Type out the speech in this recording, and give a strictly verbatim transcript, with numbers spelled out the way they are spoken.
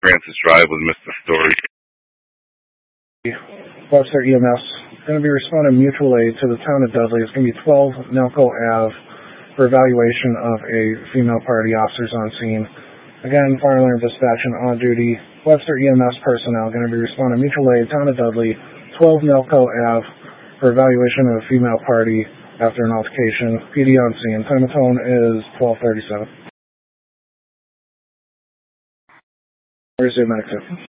Francis Drive with Mister Story. Webster E M S going to be responding mutual aid to the town of Dudley. It's going to be twelve Nelco Avenue for evaluation of a female party. Officers on scene. Again, fire alarm dispatch and on duty. Webster E M S personnel going to be responding mutual aid, town of Dudley, twelve Nelco Avenue for evaluation of a female party after an altercation. P D on scene. Time of tone is twelve thirty-seven. Resume active.